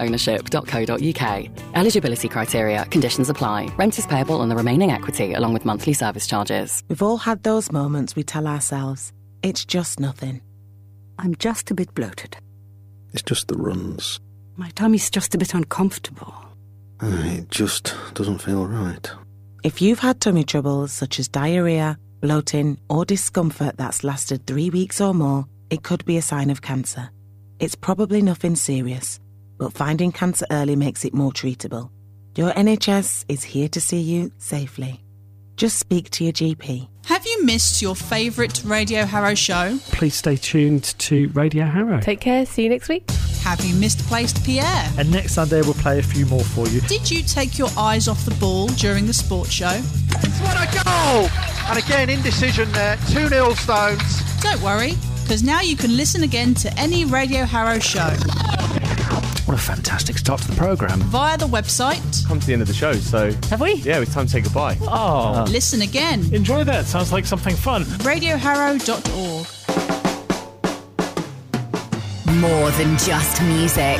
ownership.co.uk. Eligibility criteria, conditions apply. Rent is payable on the remaining equity along with monthly service charges. We've all had those moments we tell ourselves, it's just nothing. I'm just a bit bloated. It's just the runs. My tummy's just a bit uncomfortable. It just doesn't feel right. If you've had tummy troubles such as diarrhoea, bloating or discomfort that's lasted 3 weeks or more, it could be a sign of cancer. It's probably nothing serious, but finding cancer early makes it more treatable. Your NHS is here to see you safely. Just speak to your GP. Have you missed your favourite Radio Harrow show? Please stay tuned to Radio Harrow. Take care, see you next week. Have you misplaced Pierre? And next Sunday we'll play a few more for you. Did you take your eyes off the ball during the sports show? What a goal! And again, indecision there. 2-0 Stones. Don't worry, because now you can listen again to any Radio Harrow show. What a fantastic start to the programme. Via the website. Come to the end of the show, so... Have we? Yeah, it's time to say goodbye. Oh. Listen again. Enjoy that. Sounds like something fun. RadioHarrow.org. More than just music.